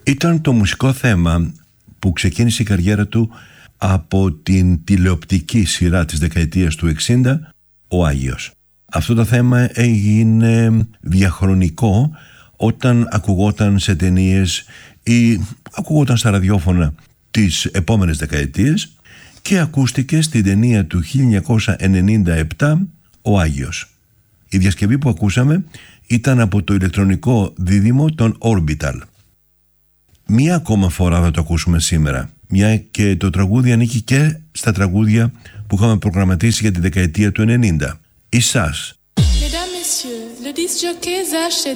Ήταν το μουσικό θέμα που ξεκίνησε η καριέρα του από την τηλεοπτική σειρά της δεκαετίας του 60, «Ο Άγιος». Αυτό το θέμα έγινε διαχρονικό όταν ακουγόταν σε ταινίες ή ακουγόταν στα ραδιόφωνα τις επόμενες δεκαετίες και ακούστηκε στην ταινία του 1997 «Ο Άγιος». Η διασκευή που ακούσαμε ήταν από το ηλεκτρονικό δίδυμο των Orbital. Μία ακόμα φορά θα το ακούσουμε σήμερα, μια και το τραγούδι ανήκει και στα τραγούδια που είχαμε προγραμματίσει για τη δεκαετία του 90. Εσάς.